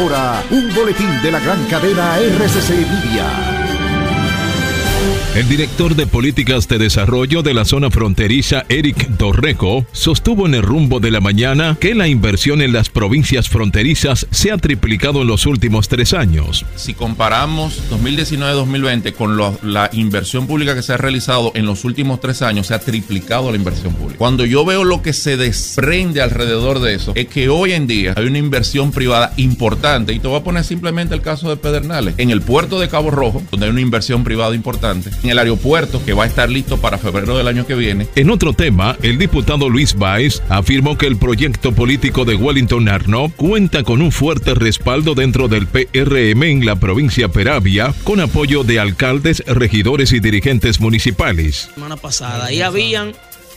Ahora, un boletín de la gran cadena RCC Media. El director de Políticas de Desarrollo de la zona fronteriza, Eric Dorrego, sostuvo en el Rumbo de la Mañana que la inversión en las provincias fronterizas se ha triplicado en los últimos 3 años. Si comparamos 2019-2020 con la inversión pública que se ha realizado en los últimos 3 años, se ha triplicado la inversión pública. Cuando yo veo lo que se desprende alrededor de eso, es que hoy en día hay una inversión privada importante, y te voy a poner simplemente el caso de Pedernales, en el puerto de Cabo Rojo, donde hay una inversión privada importante, en el aeropuerto, que va a estar listo para febrero del año que viene. En otro tema, el diputado Luis Báez afirmó que el proyecto político de Wellington Arnaud cuenta con un fuerte respaldo dentro del PRM en la provincia Peravia, con apoyo de alcaldes, regidores y dirigentes municipales. Semana pasada, ahí habían,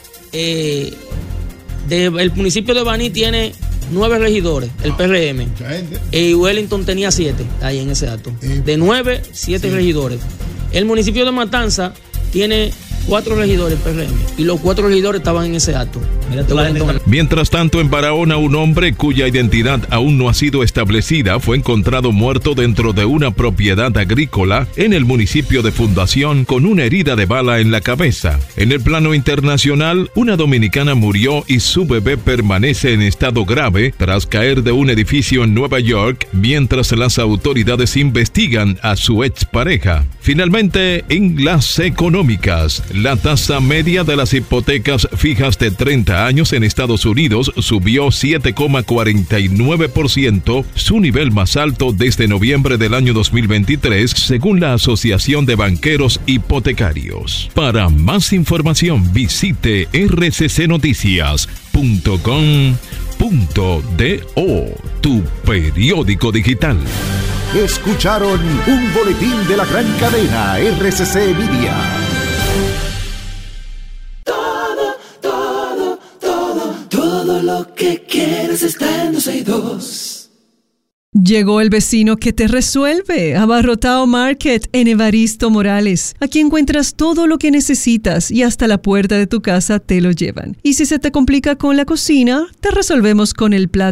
el municipio de Baní tiene 9 regidores, el PRM, y Wellington tenía 7, ahí en ese acto. De 9, 7 regidores. El municipio de Matanza tiene 4 regidores PRM, y los 4 regidores estaban en ese acto. Mientras tanto, en Barahona, un hombre cuya identidad aún no ha sido establecida fue encontrado muerto dentro de una propiedad agrícola en el municipio de Fundación con una herida de bala en la cabeza. En el plano internacional, una dominicana murió y su bebé permanece en estado grave tras caer de un edificio en Nueva York mientras las autoridades investigan a su expareja. Finalmente, en las económicas, la tasa media de las hipotecas fijas de 30 años en Estados Unidos subió 7,49%, su nivel más alto desde noviembre del año 2023, según la Asociación de Banqueros Hipotecarios. Para más información, visite rccnoticias.com.do, tu periódico digital. Escucharon un boletín de la gran cadena RCC Media. Todo lo que quieres está en 262. Llegó el vecino que te resuelve. Abarrotado Market en Evaristo Morales. Aquí encuentras todo lo que necesitas y hasta la puerta de tu casa te lo llevan. Y si se te complica con la cocina, te resolvemos con el plato